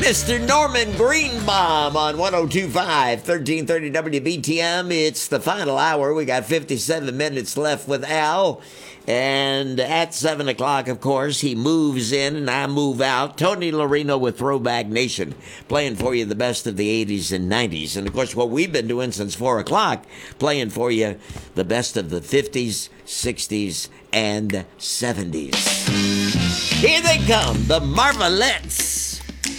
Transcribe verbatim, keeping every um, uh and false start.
Mister Norman Greenbaum on one oh two point five, thirteen thirty W B T M. It's the final hour. We got fifty-seven minutes left with Al. And at seven o'clock, of course, he moves in and I move out. Tony Larino with Throwback Nation, playing for you the best of the eighties and nineties. And, of course, what we've been doing since four o'clock, playing for you the best of the fifties, sixties, and seventies. Here they come, the Marvelettes.